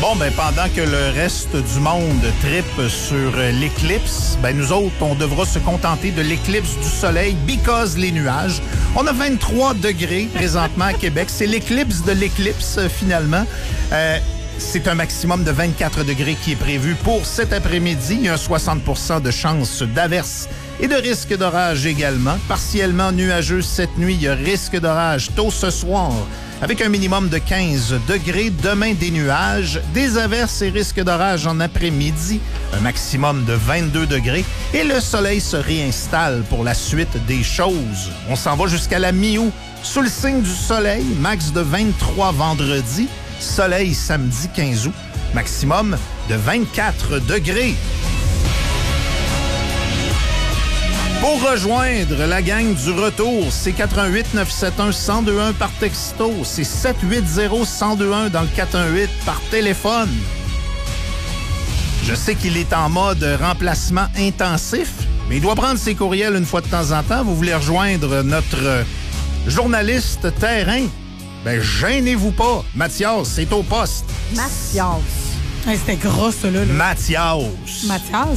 Bon, ben pendant que le reste du monde trippe sur l'éclipse, ben nous autres, on devra se contenter de l'éclipse du soleil because les nuages. On a 23 degrés présentement à Québec. C'est l'éclipse de l'éclipse, finalement. C'est un maximum de 24 degrés qui est prévu pour cet après-midi. Il y a un 60% de chance d'averse et de risque d'orage également. Partiellement nuageux cette nuit. Il y a risque d'orage tôt ce soir avec un minimum de 15 degrés. Demain, des nuages, des averses et risque d'orage en après-midi. Un maximum de 22 degrés. Et le soleil se réinstalle pour la suite des choses. On s'en va jusqu'à la mi-août. Sous le signe du soleil, max de 23 vendredi. Soleil samedi 15 août. Maximum de 24 degrés. Pour rejoindre la gang du retour, c'est 88 971 1021 par texto. C'est 780 1021 dans le 418 par téléphone. Je sais qu'il est en mode remplacement intensif, mais il doit prendre ses courriels une fois de temps en temps. Vous voulez rejoindre notre journaliste terrain? Ben, gênez-vous pas. Mathias, c'est au poste. Mathias. Hey, c'était gros, ça, là. Mathias.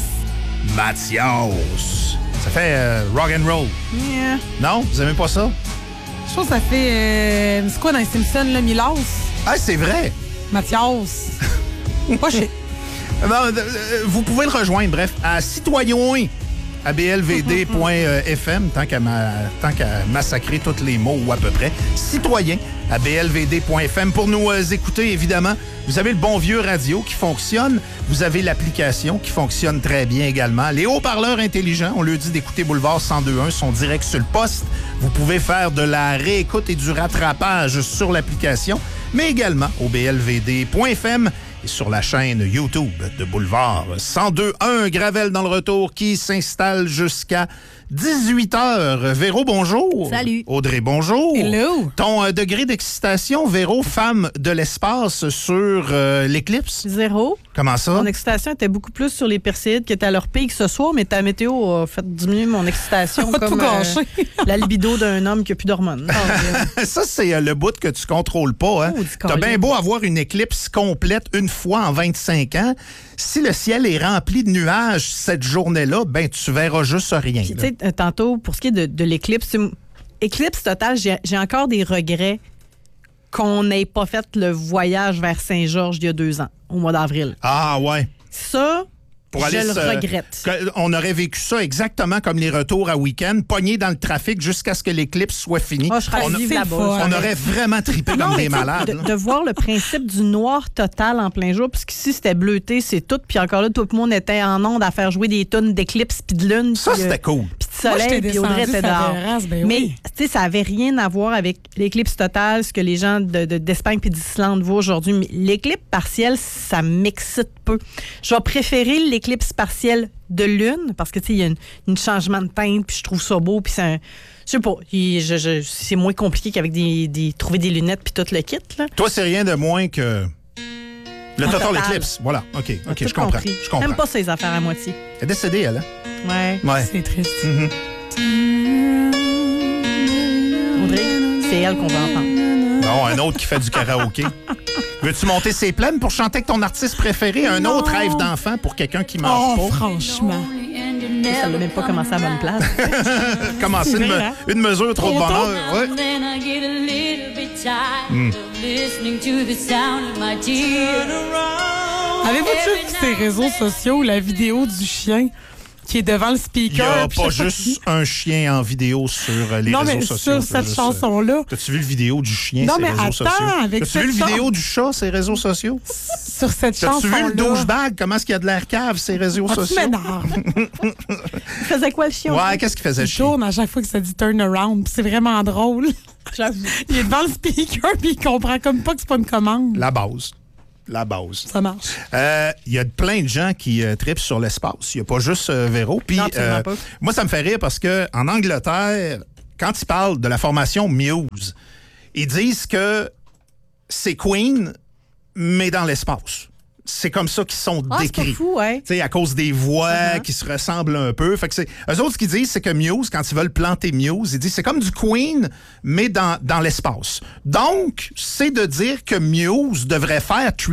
Ça fait rock and roll. Yeah. Non? Vous aimez pas ça? Je trouve que ça fait... c'est quoi dans les Simpsons, là? Milos? Ah, c'est vrai! Mathias. Pas chic. Vous pouvez le rejoindre, bref, à citoyen à blvd.fm, tant qu'à massacrer tous les mots ou à peu près. Citoyen à blvd.fm pour nous écouter, évidemment. Vous avez le bon vieux radio qui fonctionne. Vous avez l'application qui fonctionne très bien également. Les haut-parleurs intelligents, on leur dit d'écouter Boulevard 102.1, sont directs sur le poste. Vous pouvez faire de la réécoute et du rattrapage sur l'application, mais également au blvd.fm et sur la chaîne YouTube de Boulevard 102.1. Gravel dans le retour qui s'installe jusqu'à 18h. Véro, bonjour. Salut. Audrey, bonjour. Hello. Ton degré d'excitation, Véro, femme de l'espace sur l'éclipse? 0. Comment ça? Mon excitation était beaucoup plus sur les Perséides qui étaient à leur pic ce soir, mais ta météo a fait diminuer mon excitation comme la libido d'un homme qui n'a plus d'hormones. Ça, c'est le bout que tu contrôles pas. Hein? T'as bien beau avoir une éclipse complète une fois en 25 ans. Si le ciel est rempli de nuages cette journée-là, ben tu verras juste rien. Puis, tu sais, tantôt, pour ce qui est de l'éclipse, éclipse totale, j'ai encore des regrets qu'on n'ait pas fait le voyage vers Saint-Georges il y a 2 ans, au mois d'avril. Ah ouais. Ça, je le regrette. On aurait vécu ça exactement comme les retours à week-end, pognés dans le trafic jusqu'à ce que l'éclipse soit finie. Oh, je serais vivre là-bas. On aurait vraiment trippé comme des malades. De voir le principe du noir total en plein jour, puisqu'ici, c'était bleuté, c'est tout. Puis encore là, tout le monde était en onde à faire jouer des tonnes d'éclipse puis de lune. Ça, c'était cool. Puis de soleil, puis Audrey était dehors. Mais, tu sais, ça avait rien à voir avec l'éclipse totale, ce que les gens d'Espagne puis d'Islande voient aujourd'hui. Mais l'éclipse partielle, ça m'excite peu. Je vais préférer l'éclipse partielle de lune, parce que, tu sais, il y a un changement de teinte, puis je trouve ça beau, puis c'est un... Je sais pas, c'est moins compliqué qu'avec trouver des lunettes puis tout le kit, là. Toi, c'est rien de moins que... Le total eclipse. Voilà. OK, je comprends. J'aime pas ces affaires à moitié. Elle est décédée, elle, hein? Ouais. C'est triste. Audrey, c'est elle qu'on va entendre. Non, un autre qui fait du karaoké. Veux-tu monter ses plaines pour chanter avec ton artiste préféré? Un autre rêve d'enfant pour quelqu'un qui mange pas? Franchement. Ça n'a même pas commencé à bonne place. Commencer une mesure trop de bonheur. Ouais. Avez-vous déjà vu ces réseaux sociaux, la vidéo du chien qui est devant le speaker? Il n'y a pas juste un chien en vidéo sur les réseaux sociaux. Non, mais sur cette chanson-là. T'as-tu vu le vidéo du chien, non, ces réseaux sociaux? T'as-tu vu le vidéo du chat, ces réseaux sociaux? Sur cette chanson-là. T'as-tu vu le douchebag? Comment est-ce qu'il y a de l'air cave, ces réseaux sociaux? Tu m'énerves. Il faisait quoi, le chien? Ouais, qu'est-ce qu'il faisait, le chien? Il tourne à chaque fois que ça dit turn around. C'est vraiment drôle. J'avoue. Il est devant le speaker puis il comprend comme pas que c'est pas une commande. La base. Ça marche. Il y a plein de gens qui trippent sur l'espace. Il n'y a pas juste Véro. Puis, pas. Moi, ça me fait rire parce que en Angleterre, quand ils parlent de la formation Muse, ils disent que c'est Queen, mais dans l'espace. C'est comme ça qu'ils sont décrits. C'est fou, ouais. Tu sais, à cause des voix qui se ressemblent un peu. Fait que eux autres, ce qu'ils disent, c'est que Muse, quand ils veulent planter Muse, ils disent c'est comme du Queen, mais dans l'espace. Donc, c'est de dire que Muse devrait faire Trip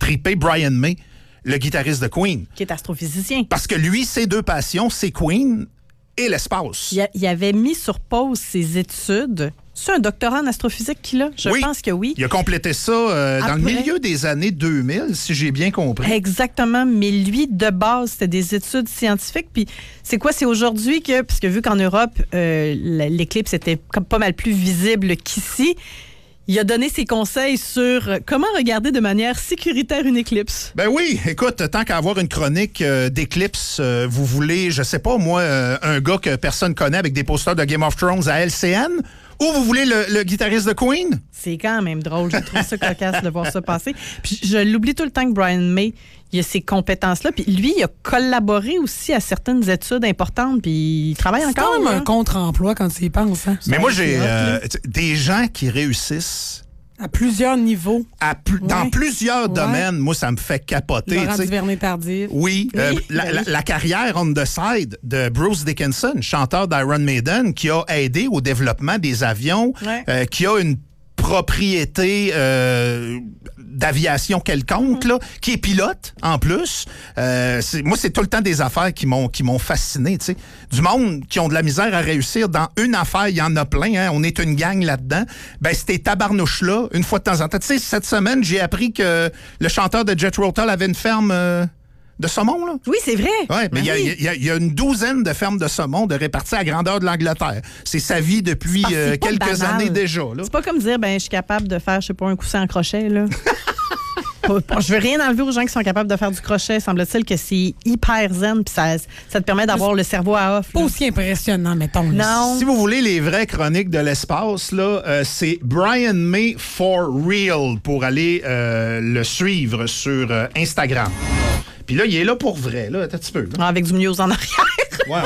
triper Brian May, le guitariste de Queen. Qui est astrophysicien. Parce que lui, ses deux passions, c'est Queen et l'espace. Il avait mis sur pause ses études. C'est un doctorat en astrophysique qu'il a? Je pense que oui. Il a complété ça dans le milieu des années 2000, si j'ai bien compris. Exactement. Mais lui, de base, c'était des études scientifiques. Puis c'est quoi? C'est aujourd'hui que, parce que vu qu'en Europe, l'éclipse était comme pas mal plus visible qu'ici, il a donné ses conseils sur comment regarder de manière sécuritaire une éclipse. Ben oui, écoute, tant qu'à avoir une chronique d'éclipse, vous voulez, je sais pas moi, un gars que personne connaît avec des posters de Game of Thrones à LCN, ou vous voulez le guitariste de Queen? C'est quand même drôle, je trouve ça cocasse de voir ça passer. Puis je l'oublie tout le temps que Brian May, il a ces compétences-là. Puis lui, il a collaboré aussi à certaines études importantes, puis il travaille encore. C'est quand même un contre-emploi quand tu y penses. Hein? Mais moi, j'ai des gens qui réussissent à plusieurs niveaux. Dans plusieurs domaines, moi, ça me fait capoter. Laurent Duvernay-Tardif. Oui. La carrière on the side de Bruce Dickinson, chanteur d'Iron Maiden, qui a aidé au développement des avions, qui a une propriété d'aviation quelconque, là, qui est pilote en plus. Moi, c'est tout le temps des affaires qui m'ont fasciné. T'sais. Du monde qui ont de la misère à réussir dans une affaire, il y en a plein. Hein, on est une gang là-dedans. Ben, c'était tabarnouches-là, une fois de temps en temps. T'sais, cette semaine, j'ai appris que le chanteur de Jethro Tull avait une ferme de saumon, là. Oui, c'est vrai. Ouais, mais il y a une douzaine de fermes de saumon de réparties à grandeur de l'Angleterre. C'est sa vie depuis quelques années déjà. Là. C'est pas comme dire, je suis capable de faire, je sais pas, un coussin en crochet, là. Je veux rien enlever aux gens qui sont capables de faire du crochet. Semble-t-il que c'est hyper zen, puis ça te permet d'avoir le cerveau à off. Pas aussi impressionnant, mettons. Non. Si vous voulez les vraies chroniques de l'espace, là, c'est Brian May for Real pour aller le suivre sur Instagram. Puis là, il est là pour vrai, là, un petit peu. Là. Avec du Muse en arrière. Ouais.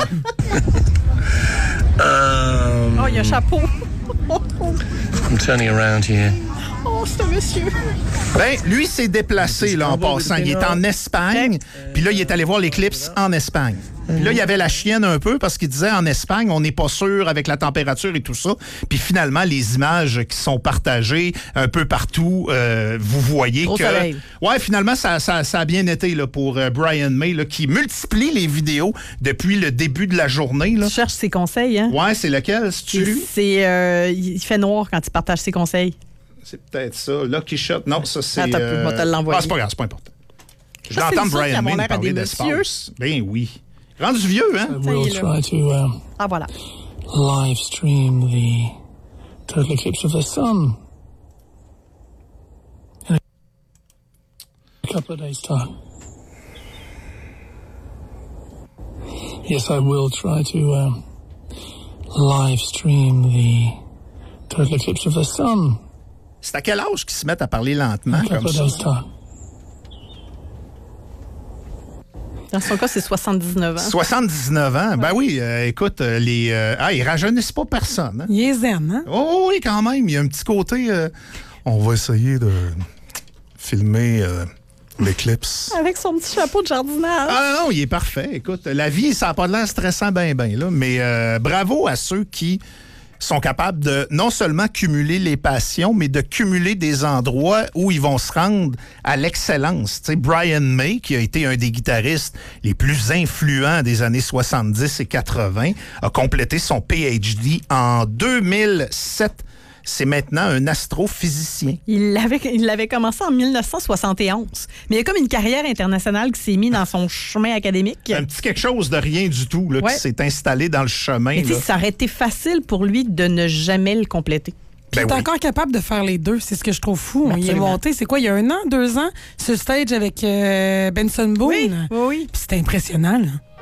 Oh, il y a un chapeau. I'm turning around here. Oh, c'est un monsieur. Ben, lui s'est déplacé là, en passant. Il est en Espagne. Puis là, il est allé voir l'éclipse en Espagne. Puis là, il y avait la chienne un peu parce qu'il disait en Espagne, on n'est pas sûr avec la température et tout ça. Puis finalement, les images qui sont partagées un peu partout, vous voyez Au soleil. Ouais, finalement, ça a bien été là, pour Brian May, là, qui multiplie les vidéos depuis le début de la journée. Là. Tu cherches ses conseils, hein? Ouais, c'est lequel? C'est-tu lui? Il fait noir quand il partage ses conseils. C'est peut-être ça. Lucky Shot. Non, ça, c'est... Attends, je vais te l'envoyer. Ah, c'est pas grave, c'est pas important. Je l'entends Brian May parler d'espace. Ben oui. Rendu vieux, hein? We'll try to voilà. live stream the total eclipse of the sun in a couple of days' time. Yes, I will try to live stream the total eclipse of the sun. C'est à quel âge qu'ils se mettent à parler lentement comme ça? Dans son cas, c'est 79 ans. 79 ans? Ben oui, écoute, ils rajeunissent pas personne. Hein? Il est zen, hein? Oh oui, quand même. Il y a un petit côté... on va essayer de filmer l'éclipse. Avec son petit chapeau de jardinage. Ah non, il est parfait. Écoute, la vie, ça n'a pas l'air stressant ben, là. Mais bravo à ceux qui sont capables de non seulement cumuler les passions, mais de cumuler des endroits où ils vont se rendre à l'excellence. Tu sais, Brian May, qui a été un des guitaristes les plus influents des années 70 et 80, a complété son PhD en 2007. C'est maintenant un astrophysicien. Il l'avait commencé en 1971. Mais il y a comme une carrière internationale qui s'est mise dans son chemin académique. Un petit quelque chose de rien du tout là, qui s'est installé dans le chemin. Mais ça aurait été facile pour lui de ne jamais le compléter. Puis il est encore capable de faire les deux. C'est ce que je trouve fou. Il est monté, c'est quoi, il y a 1 an, 2 ans, sur stage avec Benson Boone. Oui. Puis c'était impressionnant, là.